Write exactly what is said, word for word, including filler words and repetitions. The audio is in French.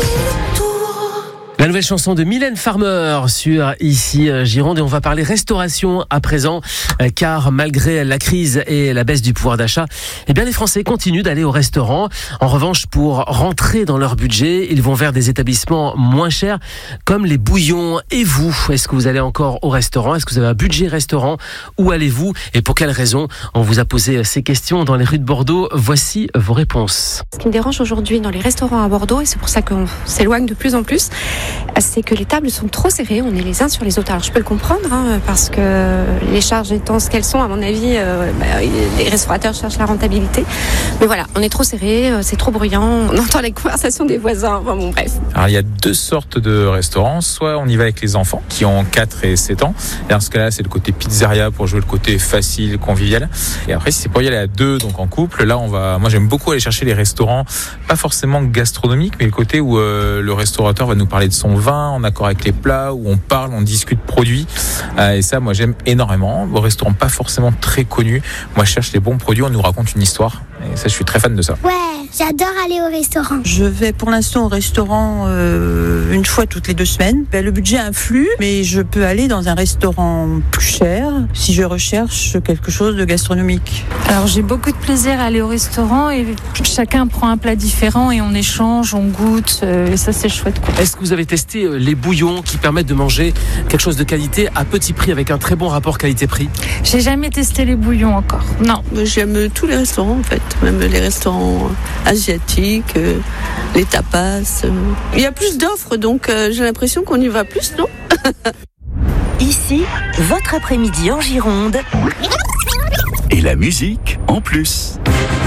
La nouvelle chanson de Mylène Farmer sur Ici Gironde, et on va parler restauration à présent, car malgré la crise et la baisse du pouvoir d'achat, eh bien les Français continuent d'aller au restaurant. En revanche, pour rentrer dans leur budget, ils vont vers des établissements moins chers comme les bouillons. Et vous, est-ce que vous allez encore au restaurant? Est-ce que vous avez un budget restaurant? Où allez-vous et pour quelles raisons? On vous a posé ces questions dans les rues de Bordeaux. Voici vos réponses. Ce qui me dérange aujourd'hui dans les restaurants à Bordeaux, et c'est pour ça qu'on s'éloigne de plus en plus, c'est que les tables sont trop serrées, on est les uns sur les autres. Alors je peux le comprendre, hein, parce que les charges étant ce qu'elles sont, à mon avis, euh, bah, les restaurateurs cherchent la rentabilité. Mais voilà, on est trop serrés, c'est trop bruyant, on entend les conversations des voisins, enfin bon bref. Alors il y a deux sortes de restaurants, soit on y va avec les enfants qui ont quatre et sept ans, et dans ce cas-là c'est le côté pizzeria pour jouer le côté facile, convivial. Et après si c'est pour y aller à deux, donc en couple, là on va, moi j'aime beaucoup aller chercher les restaurants, pas forcément gastronomiques, mais le côté où euh, le restaurateur va nous parler de son vin, en accord avec les plats, où on parle, on discute produits, euh, et ça moi j'aime énormément. Au restaurant pas forcément très connu, moi je cherche les bons produits, on nous raconte une histoire, et ça je suis très fan de ça. Ouais, j'adore aller au restaurant. Je vais pour l'instant au restaurant euh, une fois toutes les deux semaines. Ben, le budget influe, mais je peux aller dans un restaurant plus cher si je recherche quelque chose de gastronomique. Alors j'ai beaucoup de plaisir à aller au restaurant et chacun prend un plat différent et on échange, on goûte, euh, et ça c'est chouette quoi. Est-ce que vous avez testé les bouillons qui permettent de manger quelque chose de qualité à petit prix avec un très bon rapport qualité-prix? J'ai jamais testé les bouillons encore, non. J'aime tous les restaurants en fait, même les restaurants asiatiques, euh, les tapas. Euh. Il y a plus d'offres donc euh, j'ai l'impression qu'on y va plus, non? Ici, votre après-midi en Gironde. Et la musique en plus.